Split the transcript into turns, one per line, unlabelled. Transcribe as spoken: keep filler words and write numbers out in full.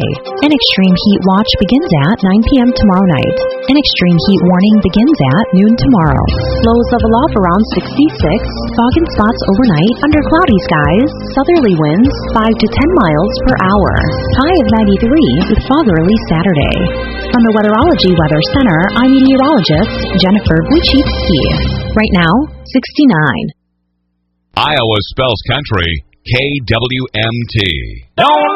An extreme heat watch begins at nine p.m. tomorrow night. An extreme heat warning begins at noon tomorrow. Lows level off around sixty-six. Fog and spots overnight under cloudy skies. Southerly winds five to ten miles per hour. High of ninety-three with fog early Saturday. From the Weatherology Weather Center, I'm meteorologist Jennifer Wojcicki. Right now, sixty-nine.
Iowa spells country, K W M T.
Don't